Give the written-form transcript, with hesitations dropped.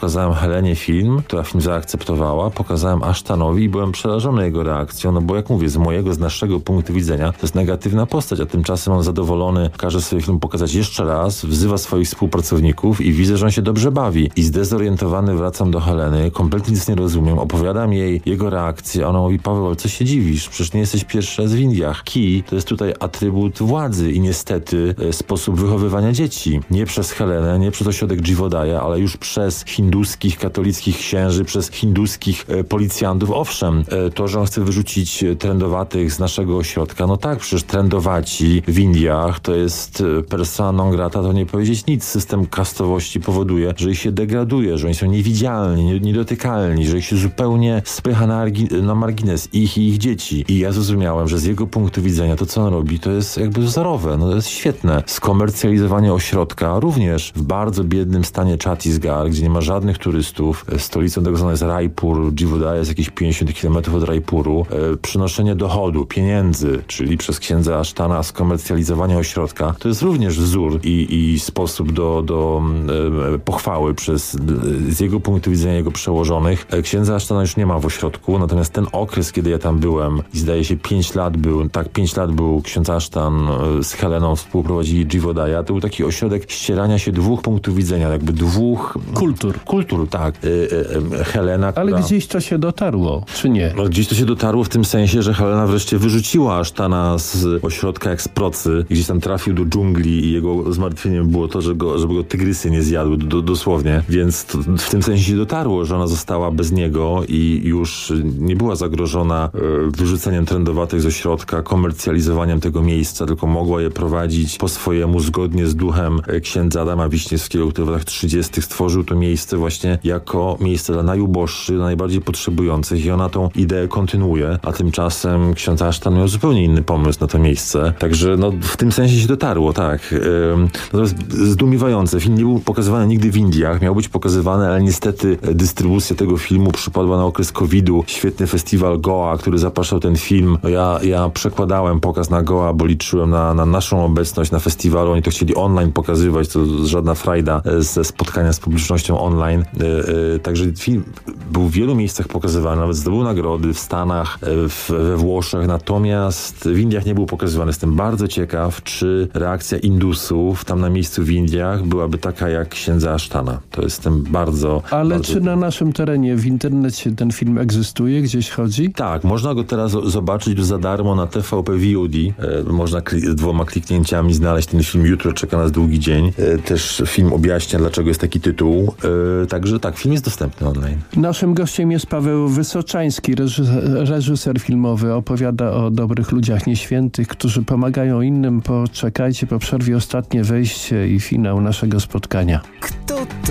Pokazałem Helenie film, która film zaakceptowała, pokazałem Ashtanowi i byłem przerażony jego reakcją, no bo jak mówię, z naszego punktu widzenia to jest negatywna postać, a tymczasem on zadowolony każe sobie film pokazać jeszcze raz, wzywa swoich współpracowników i widzę, że on się dobrze bawi. I zdezorientowany wracam do Heleny, kompletnie nic nie rozumiem, opowiadam jej jego reakcję, a ona mówi: Paweł, ale co się dziwisz? Przecież nie jesteś pierwszy raz w Indiach. Kij to jest tutaj atrybut władzy i niestety sposób wychowywania dzieci. Nie przez Helenę, nie przez ośrodek Jivodaya, ale już przez hinduskich, katolickich księży, przez hinduskich policjantów. Owszem, to, że on chce wyrzucić trendowatych z naszego ośrodka, no tak, przecież trendowaci w Indiach to jest persona non grata, to nie powiedzieć nic. System kastowości powoduje, że ich się degraduje, że oni są niewidzialni, niedotykalni, że ich się zupełnie spycha na margines ich i ich dzieci. I ja zrozumiałem, że z jego punktu widzenia to, co on robi, to jest jakby wzorowe, no to jest świetne. Skomercjalizowanie ośrodka, również w bardzo biednym stanie Chhattisgarh, gdzie nie ma żadnych turystów. Stolicą tego stanu jest Raipur, Jivodaya jest jakieś 50 km od Raipuru. Przynoszenie dochodu, pieniędzy, czyli przez księdza Ashtana skomercjalizowanie ośrodka, to jest również wzór i sposób do pochwały z jego punktu widzenia, jego przełożonych. Księdza Ashtana już nie ma w ośrodku, natomiast ten okres, kiedy ja tam byłem i zdaje się 5 lat był ksiądz Ashtan z Heleną, współprowadzili Jivodaya, to był taki ośrodek ścierania się dwóch punktów widzenia, jakby dwóch kultur, tak. Helena, ale gdzieś to się dotarło, czy nie? No, gdzieś to się dotarło w tym sensie, że Helena wreszcie wyrzuciła Ashtana z ośrodka jak z procy, gdzieś tam trafił do dżungli i jego zmartwieniem było to, żeby go tygrysy nie zjadły, dosłownie. Więc w tym sensie się dotarło, że ona została bez niego i już nie była zagrożona wyrzuceniem trendowatych z ośrodka, komercjalizowaniem tego miejsca, tylko mogła je prowadzić po swojemu, zgodnie z duchem księdza Adama Wiśniewskiego, który w latach 30. stworzył to miejsce właśnie jako miejsce dla najuboższych, dla najbardziej potrzebujących i ona tą ideę kontynuuje, a tymczasem ksiądz Ashtan miał zupełnie inny pomysł na to miejsce. Także no, w tym sensie się dotarło, tak. To jest zdumiewające. Film nie był pokazywany nigdy w Indiach, miał być pokazywany, ale niestety dystrybucja tego filmu przypadła na okres COVID-u. Świetny festiwal Goa, który zapraszał ten film. No ja przekładałem pokaz na Goa, bo liczyłem na naszą obecność na festiwalu. Oni to chcieli online pokazywać, to żadna frajda ze spotkania z publicznością online. Także film był w wielu miejscach pokazywany, nawet zdobył nagrody w Stanach, we Włoszech, natomiast w Indiach nie był pokazywany. Jestem bardzo ciekaw, czy reakcja Indusów tam na miejscu w Indiach byłaby taka jak księdza Ashtana. To jestem bardzo... Ale czy na naszym terenie w internecie ten film egzystuje? Gdzieś chodzi? Tak, można go teraz zobaczyć za darmo na TVP VOD. Można 2 kliknięciami znaleźć ten film. Jutro czeka nas długi dzień. Też film objaśnia, dlaczego jest taki tytuł. Także tak, film jest dostępny online. Naszym gościem jest Paweł Wysoczański, reżyser filmowy. Opowiada o dobrych ludziach nieświętych, którzy pomagają innym. Poczekajcie, po przerwie ostatnie wejście i finał naszego spotkania. Kto to?